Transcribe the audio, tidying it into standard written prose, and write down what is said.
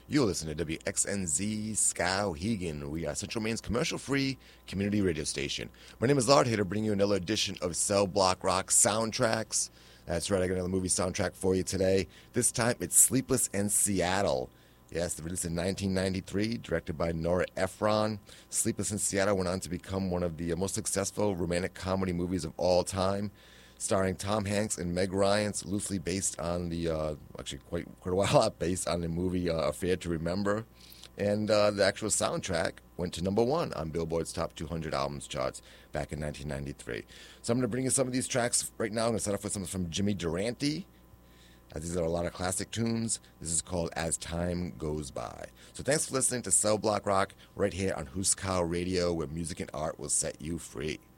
You're listening to WXNZ Skowhegan. We are Central Maine's commercial-free community radio station. My name is Lard Hater, bringing you another edition of Cell Block Rock Soundtracks. That's right, I got another movie soundtrack for you today. This time, it's Sleepless in Seattle. Yes, released in 1993, directed by Nora Ephron. Sleepless in Seattle went on to become one of the most successful romantic comedy movies of all time, starring Tom Hanks and Meg Ryan. It's loosely based on the, actually quite a while based on the movie Affair to Remember. And the actual soundtrack went to number one on Billboard's Top 200 Albums charts back in 1993. So I'm going to bring you some of these tracks right now. I'm going to start off with something from Jimmy Durante. These are a lot of classic tunes. This is called As Time Goes By. So thanks for listening to Cell Block Rock right here on Huskow Radio, where music and art will set you free.